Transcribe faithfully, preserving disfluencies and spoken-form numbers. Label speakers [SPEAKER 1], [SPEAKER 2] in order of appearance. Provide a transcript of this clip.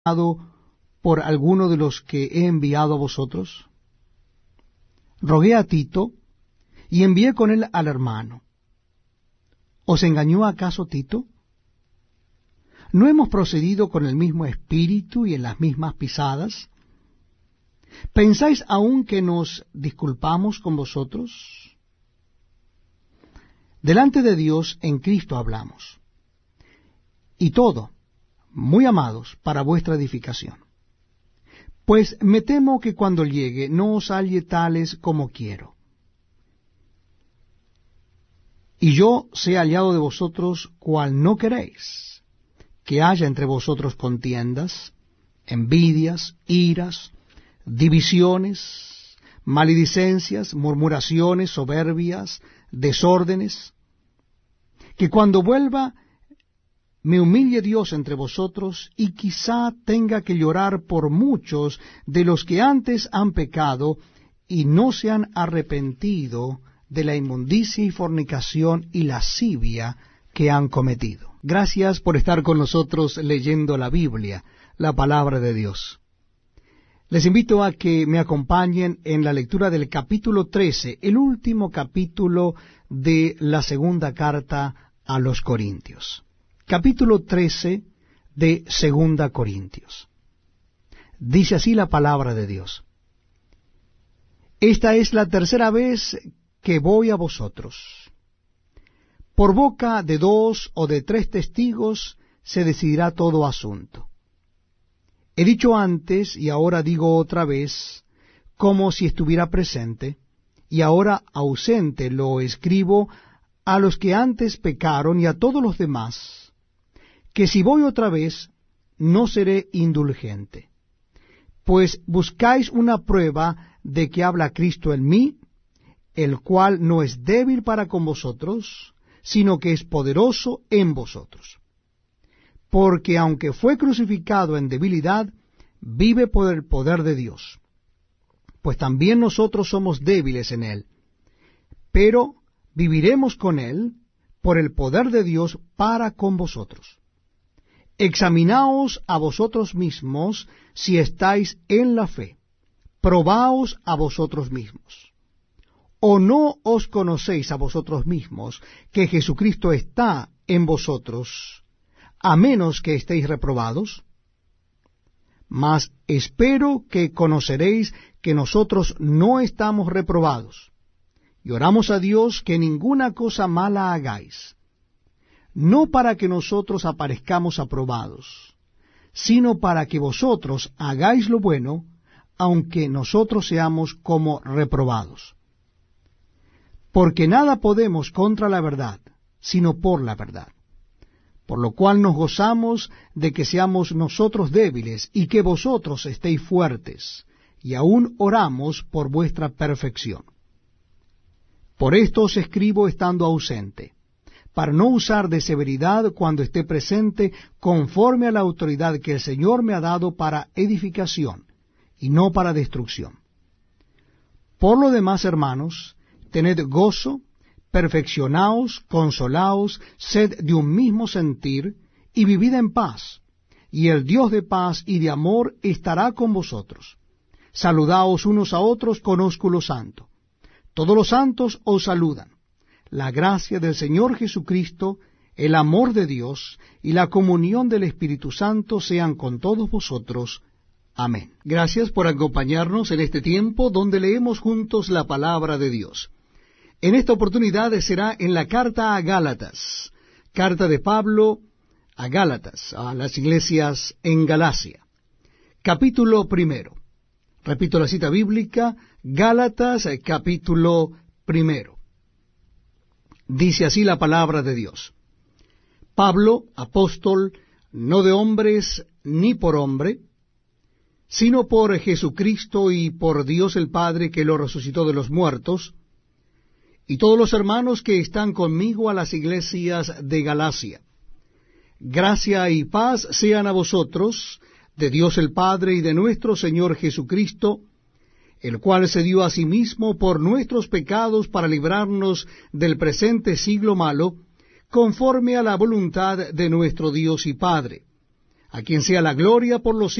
[SPEAKER 1] por alguno de los que he enviado a vosotros? Rogué a Tito, y envié con él al hermano. ¿Os engañó acaso Tito? ¿No hemos procedido con el mismo espíritu y en las mismas pisadas? ¿Pensáis aún que nos disculpamos con vosotros? Delante de Dios en Cristo hablamos, y todo, muy amados, para vuestra edificación. Pues me temo que cuando llegue no os halle tales como quiero, y yo sea hallado de vosotros cual no queréis, que haya entre vosotros contiendas, envidias, iras, divisiones, maledicencias, murmuraciones, soberbias, desórdenes, que cuando vuelva me humille Dios entre vosotros, y quizá tenga que llorar por muchos de los que antes han pecado y no se han arrepentido de la inmundicia y fornicación y lascivia que han cometido. Gracias por estar con nosotros leyendo la Biblia, la palabra de Dios. Les invito a que me acompañen en la lectura del capítulo trece, el último capítulo de la segunda carta a los Corintios. Capítulo trece de Segunda Corintios. Dice así la palabra de Dios. Esta es la tercera vez que voy a vosotros. Por boca de dos o de tres testigos se decidirá todo asunto. He dicho antes, y ahora digo otra vez, como si estuviera presente, y ahora ausente lo escribo a los que antes pecaron y a todos los demás, que si voy otra vez, no seré indulgente. Pues buscáis una prueba de que habla Cristo en mí, el cual no es débil para con vosotros, sino que es poderoso en vosotros. Porque aunque fue crucificado en debilidad, vive por el poder de Dios. Pues también nosotros somos débiles en él, pero viviremos con él por el poder de Dios para con vosotros. Examinaos a vosotros mismos si estáis en la fe, probaos a vosotros mismos. ¿O no os conocéis a vosotros mismos que Jesucristo está en vosotros, a menos que estéis reprobados? Mas espero que conoceréis que nosotros no estamos reprobados, y oramos a Dios que ninguna cosa mala hagáis, no para que nosotros aparezcamos aprobados, sino para que vosotros hagáis lo bueno, aunque nosotros seamos como reprobados. Porque nada podemos contra la verdad, sino por la verdad. Por lo cual nos gozamos de que seamos nosotros débiles, y que vosotros estéis fuertes, y aún oramos por vuestra perfección. Por esto os escribo estando ausente, para no usar de severidad cuando esté presente, conforme a la autoridad que el Señor me ha dado para edificación, y no para destrucción. Por lo demás, hermanos, tened gozo, perfeccionaos, consolaos, sed de un mismo sentir, y vivid en paz, y el Dios de paz y de amor estará con vosotros. Saludaos unos a otros con ósculo santo. Todos los santos os saludan. La gracia del Señor Jesucristo, el amor de Dios y la comunión del Espíritu Santo sean con todos vosotros. Amén. Gracias por acompañarnos en este tiempo donde leemos juntos la palabra de Dios. En esta oportunidad será en la carta a Gálatas, carta de Pablo a Gálatas, a las iglesias en Galacia. Capítulo primero. Repito la cita bíblica, Gálatas, capítulo primero. Dice así la palabra de Dios. Pablo, apóstol, no de hombres ni por hombre, sino por Jesucristo y por Dios el Padre que lo resucitó de los muertos, y todos los hermanos que están conmigo a las iglesias de Galacia. Gracia y paz sean a vosotros, de Dios el Padre y de nuestro Señor Jesucristo, el cual se dio a sí mismo por nuestros pecados para librarnos del presente siglo malo, conforme a la voluntad de nuestro Dios y Padre, a quien sea la gloria por los